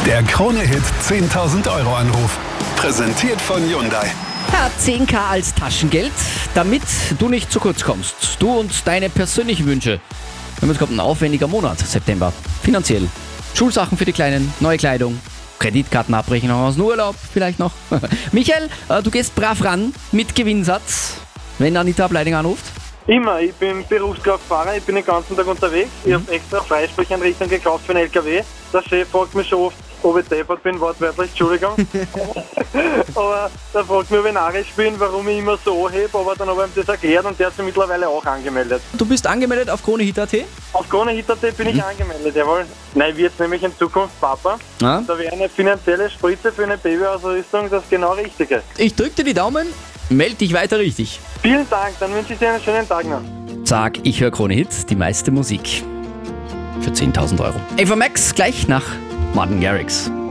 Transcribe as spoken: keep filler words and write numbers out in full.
Der Krone-Hit zehntausend Euro Anruf. Präsentiert von Hyundai. Ja, zehn K als Taschengeld, damit du nicht zu kurz kommst. Du und deine persönlichen Wünsche. Damit kommt ein aufwendiger Monat, September. Finanziell. Schulsachen für die Kleinen, neue Kleidung, Kreditkartenabrechnung aus dem Urlaub vielleicht noch. Michael, du gehst brav ran mit Gewinnsatz, wenn Anita Bleidinger anruft. Immer, ich bin Berufskraftfahrer, ich bin den ganzen Tag unterwegs. Ich habe extra Freisprechanrichtung gekauft für einen L K W. Der Chef fragt mich schon oft, ob ich deppert bin, wortwörtlich, Entschuldigung. Aber der fragt mich, ob ich narrisch bin, warum ich immer so anhebe, aber dann habe ich ihm das erklärt und der hat sich mittlerweile auch angemeldet. Du bist angemeldet auf Krone-Hit Punkt at? Auf Krone-Hit Punkt at bin ich angemeldet, jawohl. Nein, ich werde nämlich in Zukunft Papa. Ah. Da wäre eine finanzielle Spritze für eine Babyausrüstung das genau Richtige. Ich drücke dir die Daumen, meld dich weiter richtig. Vielen Dank, dann wünsche ich dir einen schönen Tag noch. Sag, ich höre Krone-Hit, die meiste Musik. Für zehntausend Euro. Ava Max, gleich nach Martin Garrix.